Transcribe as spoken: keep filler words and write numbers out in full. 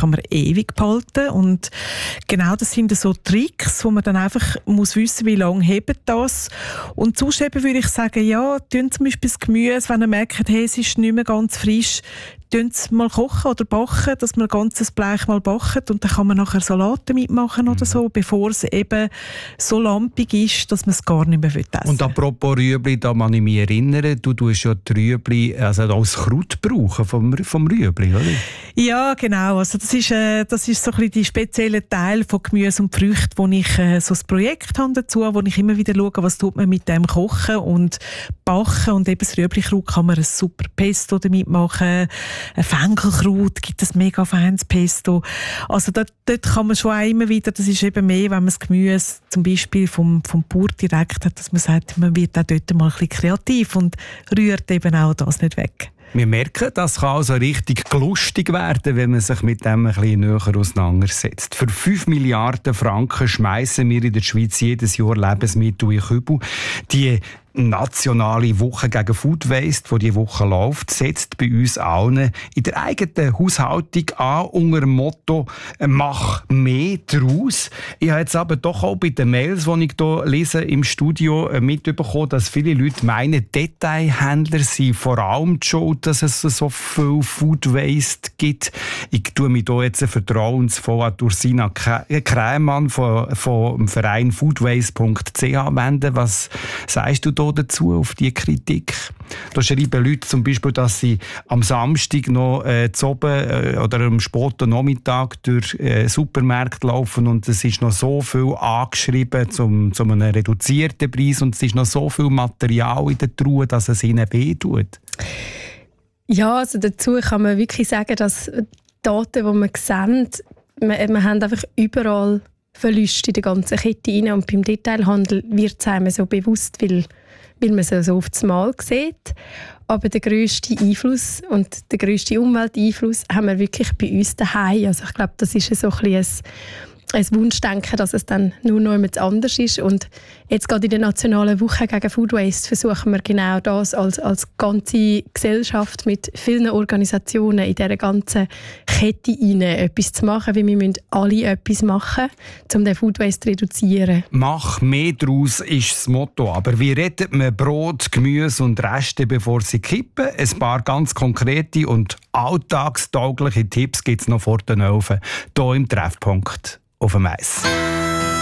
kann man ewig behalten. Und genau das sind so Tricks, wo man dann einfach muss wissen, wie lange hebt das. Und sonst eben würde ich sagen, ja, tun zum Beispiel das Gemüse, wenn ihr merkt, hey, es ist nicht mehr ganz frisch, tun es mal kochen oder backen, dass man ein ganzes Blech mal backt und dann kann man nachher Salate mitmachen oder so, bevor es eben so lampig ist, dass man es gar nicht mehr essen will. Und apropos Rüebli, da kann ich mich erinnern, du tust ja die Rüebli also als Kraut brauchen vom, vom Rüebli, oder? Ja, genau. Also das ist, äh, das ist so ein bisschen die spezielle Teil von Gemüse und Früchten, wo ich äh, so ein Projekt habe dazu, wo ich immer wieder schaue, was tut man mit dem kochen und backen, und eben das Rüebli-Kraut kann man ein super Pesto damit machen. Ein Fenkelkraut gibt es mega feines Pesto. Also dort, dort kann man schon auch immer wieder, das ist eben mehr, wenn man das Gemüse zum Beispiel vom, vom Bauer direkt hat, dass man sagt, man wird auch dort mal ein bisschen kreativ und rührt eben auch das nicht weg. Wir merken, das kann also richtig lustig werden, wenn man sich mit dem ein bisschen näher auseinandersetzt. Für fünf Milliarden Franken schmeißen wir in der Schweiz jedes Jahr Lebensmittel in Kübel. Die nationale Woche gegen Food Waste, die diese Woche läuft, setzt bei uns allen in der eigenen Haushaltung an unter dem Motto «Mach mehr daraus». Ich habe jetzt aber doch auch bei den Mails, die ich hier lese, im Studio mitbekommen, dass viele Leute meinen, Detailhändler sind vor allem die Schuld, dass es so viel Food Waste gibt. Ich tue mich hier jetzt vertrauensvoll an Ursina Krämann vom, vom Verein foodwaste punkt c h wenden. Was sagst du da dazu, auf diese Kritik? Da schreiben Leute zum Beispiel, dass sie am Samstag noch äh, zu oben äh, oder am späten Nachmittag durch äh, Supermärkte laufen und es ist noch so viel angeschrieben zum, zum einem reduzierten Preis und es ist noch so viel Material in der Truhe, dass es ihnen wehtut. Ja, also dazu kann man wirklich sagen, dass die Daten, die man sieht, wir, wir haben einfach überall Verluste in der ganzen Kette rein. Und beim Detailhandel wird es einem so bewusst, weil, weil man es so oft Mal sieht. Aber der grösste Einfluss und der grösste Umwelteinfluss haben wir wirklich bei uns daheim. Also ich glaube, das ist so ein bisschen ein, ein Wunschdenken, dass es dann nur noch jemand anders ist. Und jetzt gerade in der nationalen Woche gegen Food Waste versuchen wir genau das als, als ganze Gesellschaft mit vielen Organisationen in dieser ganzen Kette rein etwas zu machen, weil wir müssen alle etwas machen, um den Food Waste zu reduzieren. «Mach mehr daraus» ist das Motto. Aber wie rettet man Brot, Gemüse und Reste, bevor sie kippen? Ein paar ganz konkrete und alltagstaugliche Tipps gibt es noch vor den Öfen, hier im Treffpunkt auf dem Eis.